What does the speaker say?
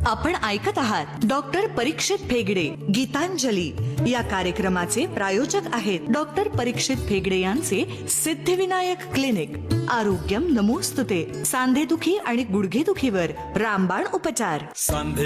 आपण ऐकत आहात डॉक्टर परीक्षित फेगडे गीतांजली या कार्यक्रमाचे प्रायोजक आहेत डॉक्टर परीक्षित फेगडे यांचे सिद्धिविनायक क्लिनिक. आरोग्यम नमोस्तुते. सांधेदुखी आणि गुडघेदुखीवर रामबाण उपचार.